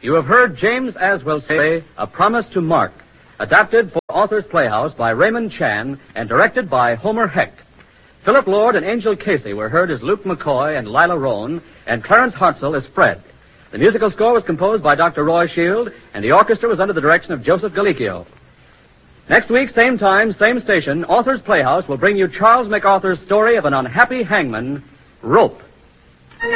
You have heard James Aswell say, A Promise to Mark, adapted for Authors Playhouse by Raymond Chan and directed by Homer Heck. Philip Lord and Angel Casey were heard as Luke McCoy and Lila Roan, and Clarence Hartzell as Fred. The musical score was composed by Dr. Roy Shield, and the orchestra was under the direction of Joseph Galicchio. Next week, same time, same station, Authors Playhouse will bring you Charles MacArthur's story of an unhappy hangman, Rope.